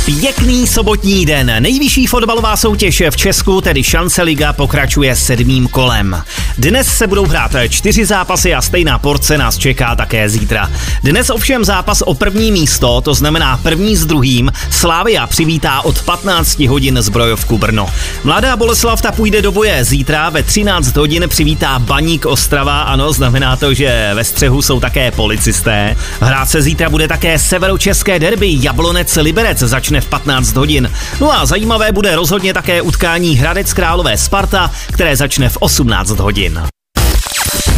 Pěkný sobotní den. Nejvyšší fotbalová soutěž v Česku, tedy Šance liga, pokračuje 7. kolem. Dnes se budou hrát 4 zápasy a stejná porce nás čeká také zítra. Dnes ovšem zápas o první místo, to znamená první s druhým, Slavia přivítá od 15 hodin Zbrojovku Brno. Mladá Boleslav ta půjde do boje zítra ve 13 hodin přivítá Baník Ostrava, ano, znamená to, že ve střehu jsou také policisté. Hrát se zítra bude také severočeské derby Jablonec Liberec, začne v 15 hodin. No a zajímavé bude rozhodně také utkání Hradec Králové Sparta, které začne v 18 hodin.